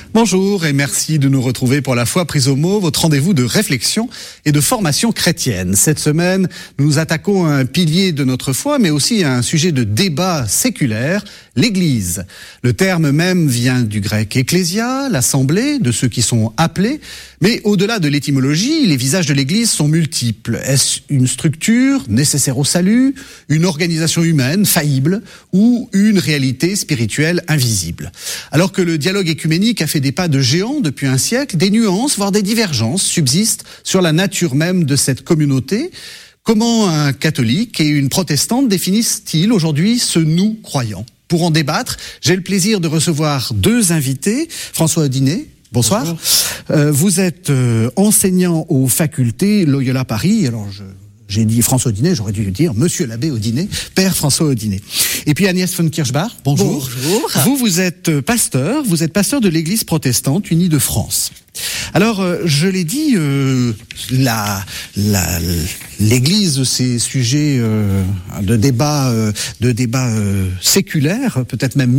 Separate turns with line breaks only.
Bonjour et merci de nous retrouver pour La Foi prise au mot, votre rendez-vous de réflexion et de formation chrétienne. Cette semaine, nous nous attaquons à un pilier de notre foi, mais aussi à un sujet de débat séculaire, l'Église. Le terme même vient du grec ecclésia, l'assemblée, de ceux qui sont appelés. Mais au-delà de l'étymologie, les visages de l'Église sont multiples. Est-ce une structure nécessaire au salut, une organisation humaine faillible ou une réalité spirituelle invisible? Alors que le dialogue écuménique a fait des pas de géant depuis un siècle, des nuances, voire des divergences subsistent sur la nature même de cette communauté. Comment un catholique et une protestante définissent-ils aujourd'hui ce nous croyant? Pour en débattre, j'ai le plaisir de recevoir deux invités. François Audinet, bonsoir. Bonjour. Vous êtes enseignant aux facultés Loyola Paris. Alors j'ai dit François Audinet, j'aurais dû dire Monsieur l'abbé Audinet, Père François Audinet. Et puis Agnès von Kirchbach, bonjour. Bonjour. Vous êtes pasteur de l'Église protestante unie de France. Alors, je l'ai dit, l'Église, c'est sujet de débat séculaire, peut-être même